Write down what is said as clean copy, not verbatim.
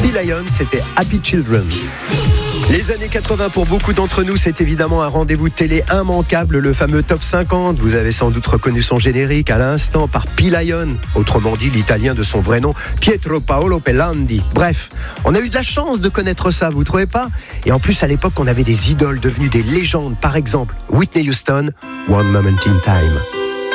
P-Lion, c'était Happy Children. Les années 80 pour beaucoup d'entre nous, c'est évidemment un rendez-vous télé immanquable, le fameux Top 50. Vous avez sans doute reconnu son générique à l'instant par P-Lion, autrement dit l'italien de son vrai nom, Pietro Paolo Pelandi. Bref, on a eu de la chance de connaître ça, vous trouvez pas ? Et en plus, à l'époque, on avait des idoles devenues des légendes. Par exemple, Whitney Houston, One Moment in Time.